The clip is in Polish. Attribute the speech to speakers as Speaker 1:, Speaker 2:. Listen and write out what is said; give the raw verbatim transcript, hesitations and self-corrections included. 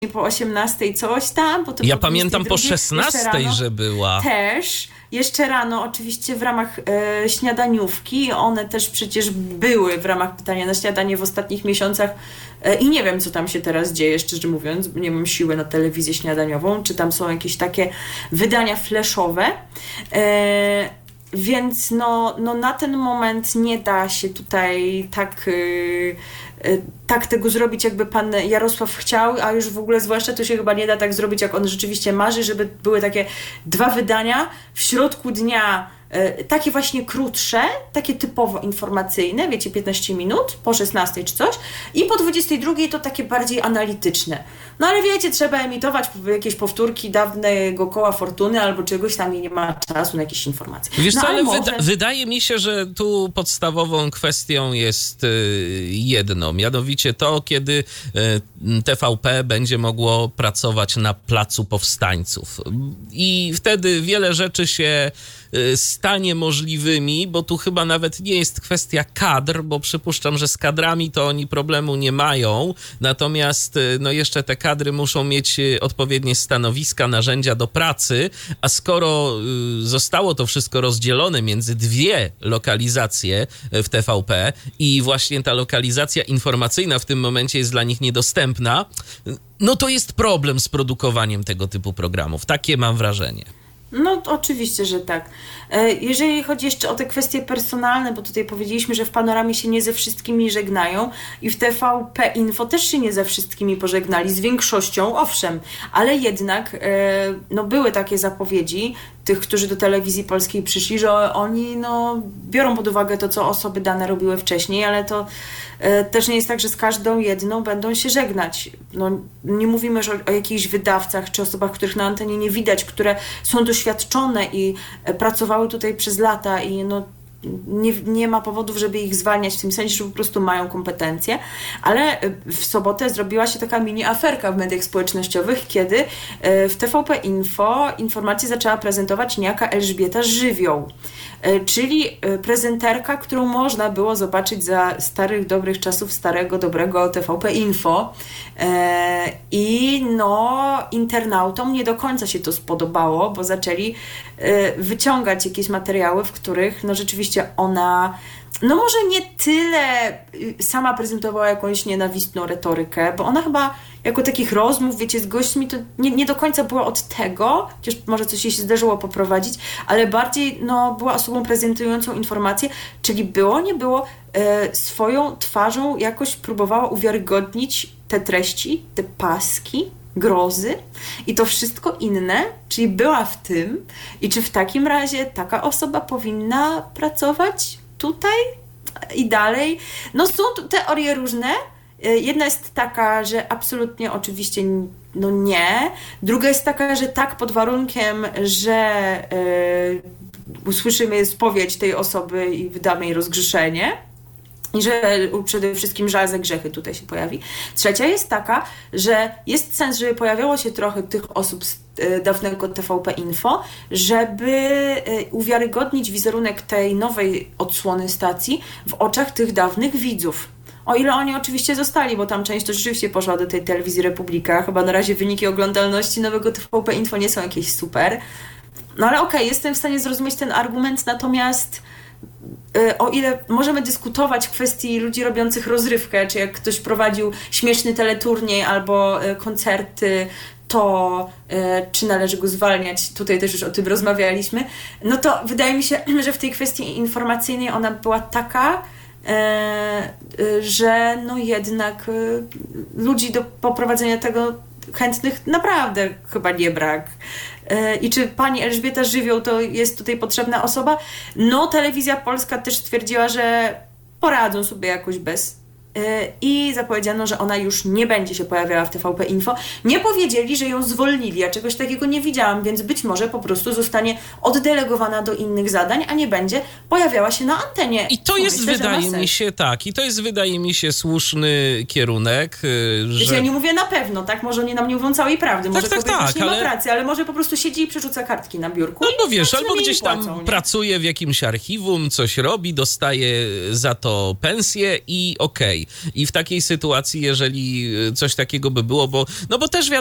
Speaker 1: po osiemnastej coś tam. Potem
Speaker 2: ja
Speaker 1: po
Speaker 2: pamiętam po szesnastej,
Speaker 1: rano,
Speaker 2: że była.
Speaker 1: Też. Jeszcze rano oczywiście w ramach e, śniadaniówki. One też przecież były w ramach pytania na śniadanie w ostatnich miesiącach. E, I nie wiem, co tam się teraz dzieje, szczerze mówiąc. Bo nie mam siły na telewizję śniadaniową. Czy tam są jakieś takie wydania flashowe. E, Więc no, no na ten moment nie da się tutaj tak, yy, yy, tak tego zrobić, jakby pan Jarosław chciał, a już w ogóle zwłaszcza to się chyba nie da tak zrobić, jak on rzeczywiście marzy, żeby były takie dwa wydania w środku dnia, yy, takie właśnie krótsze, takie typowo informacyjne, wiecie, piętnaście minut, po szesnastej czy coś, i po dwudziestej drugiej to takie bardziej analityczne. No ale wiecie, trzeba emitować jakieś powtórki dawnego Koła Fortuny albo czegoś tam i nie ma czasu na jakieś informacje.
Speaker 2: Wiesz
Speaker 1: no,
Speaker 2: co, ale
Speaker 1: może...
Speaker 2: wyda- wydaje mi się, że tu podstawową kwestią jest y, jedno, mianowicie to, kiedy y, T V P będzie mogło pracować na Placu Powstańców. I wtedy wiele rzeczy się y, stanie możliwymi, bo tu chyba nawet nie jest kwestia kadr, bo przypuszczam, że z kadrami to oni problemu nie mają, natomiast y, no jeszcze te kadry muszą mieć odpowiednie stanowiska, narzędzia do pracy, a skoro y, zostało to wszystko rozdzielone między dwie lokalizacje w T V P i właśnie ta lokalizacja informacyjna w tym momencie jest dla nich niedostępna, no to jest problem z produkowaniem tego typu programów. Takie mam wrażenie.
Speaker 1: No oczywiście, że tak. Jeżeli chodzi jeszcze o te kwestie personalne, bo tutaj powiedzieliśmy, że w Panoramie się nie ze wszystkimi żegnają i w T V P Info też się nie ze wszystkimi pożegnali, z większością owszem, ale jednak no, były takie zapowiedzi tych, którzy do Telewizji Polskiej przyszli, że oni no, biorą pod uwagę to, co osoby dane robiły wcześniej, ale to e, też nie jest tak, że z każdą jedną będą się żegnać. No, nie mówimy już o, o jakichś wydawcach czy osobach, których na antenie nie widać, które są doświadczone i e, pracowały tutaj przez lata i no, nie, nie ma powodów, żeby ich zwalniać w tym sensie, że po prostu mają kompetencje, ale w sobotę zrobiła się taka mini aferka w mediach społecznościowych, kiedy w T V P Info informacje zaczęła prezentować niejaka Elżbieta Żywioł, czyli prezenterka, którą można było zobaczyć za starych, dobrych czasów starego, dobrego T V P Info i no internautom nie do końca się to spodobało, bo zaczęli wyciągać jakieś materiały, w których no rzeczywiście ona, no może nie tyle sama prezentowała jakąś nienawistną retorykę, bo ona chyba jako takich rozmów, wiecie, z gośćmi to nie, nie do końca była od tego, chociaż może coś jej się zdarzyło poprowadzić, ale bardziej no, była osobą prezentującą informacje, czyli było, nie było, e, swoją twarzą jakoś próbowała uwiarygodnić te treści, te paski, grozy i to wszystko inne, czyli była w tym i czy w takim razie taka osoba powinna pracować tutaj i dalej. No są tu teorie różne. Jedna jest taka, że absolutnie oczywiście no nie. Druga jest taka, że tak pod warunkiem, że yy, usłyszymy spowiedź tej osoby i wydamy jej rozgrzeszenie. I że przede wszystkim żal za grzechy tutaj się pojawi. Trzecia jest taka, że jest sens, żeby pojawiało się trochę tych osób z dawnego T V P Info, żeby uwiarygodnić wizerunek tej nowej odsłony stacji w oczach tych dawnych widzów. O ile oni oczywiście zostali, bo tam część to rzeczywiście poszła do tej Telewizji Republika. Chyba na razie wyniki oglądalności nowego T V P Info nie są jakieś super. No ale okej, okay, jestem w stanie zrozumieć ten argument, natomiast o ile możemy dyskutować w kwestii ludzi robiących rozrywkę, czy jak ktoś prowadził śmieszny teleturniej albo koncerty, to czy należy go zwalniać, tutaj też już o tym rozmawialiśmy, no to wydaje mi się, że w tej kwestii informacyjnej ona była taka, że no jednak ludzi do poprowadzenia tego chętnych naprawdę chyba nie brak. I czy pani Elżbieta Żywioł to jest tutaj potrzebna osoba? No, Telewizja Polska też stwierdziła, że poradzą sobie jakoś bez. I zapowiedziano, że ona już nie będzie się pojawiała w T V P Info. Nie powiedzieli, że ją zwolnili, ja czegoś takiego nie widziałam, więc być może po prostu zostanie oddelegowana do innych zadań, a nie będzie pojawiała się na antenie.
Speaker 2: I to jest, myślę, wydaje mi się, tak, i to jest, wydaje mi się, słuszny kierunek. Że...
Speaker 1: Wiecie, ja nie mówię na pewno, tak? Może oni nam nie mówią całej prawdy, może
Speaker 2: tak, tak, tak,
Speaker 1: nie
Speaker 2: ale...
Speaker 1: ma pracy, ale może po prostu siedzi i przerzuca kartki na biurku.
Speaker 2: Albo wiesz, albo gdzieś
Speaker 1: płacą,
Speaker 2: tam
Speaker 1: nie?
Speaker 2: pracuje w jakimś archiwum, coś robi, dostaje za to pensję i okej. Okay. dalej. I w takiej sytuacji, jeżeli coś takiego by było, bo, no bo też